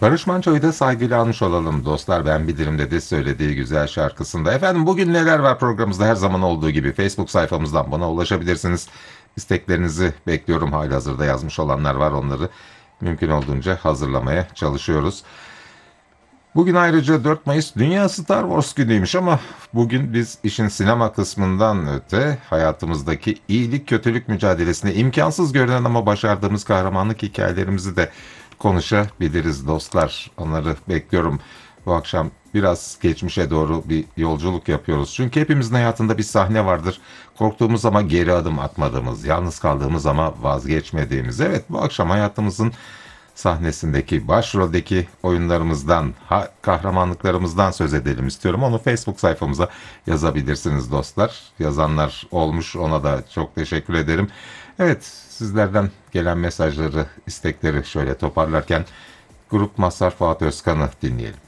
Barış Manço'yu da saygıyla almış olalım dostlar. Ben bilirim dedi söylediği güzel şarkısında. Efendim bugün neler var programımızda her zaman olduğu gibi Facebook sayfamızdan bana ulaşabilirsiniz. İsteklerinizi bekliyorum. Halihazırda yazmış olanlar var, onları mümkün olduğunca hazırlamaya çalışıyoruz. Bugün ayrıca 4 Mayıs Dünya Star Wars günüymüş ama bugün biz işin sinema kısmından öte hayatımızdaki iyilik kötülük mücadelesine imkansız görünen ama başardığımız kahramanlık hikayelerimizi de konuşabiliriz dostlar. Onları bekliyorum. Bu akşam biraz geçmişe doğru bir yolculuk yapıyoruz. Çünkü hepimizin hayatında bir sahne vardır. Korktuğumuz ama geri adım atmadığımız, yalnız kaldığımız ama vazgeçmediğimiz. Evet, bu akşam hayatımızın sahnesindeki, başroldeki oyunlarımızdan, kahramanlıklarımızdan söz edelim istiyorum. Onu Facebook sayfamıza yazabilirsiniz dostlar. Yazanlar olmuş, ona da çok teşekkür ederim. Evet, sizlerden gelen mesajları, istekleri şöyle toparlarken Grup Mazhar Fuat Özkan'ı dinleyelim.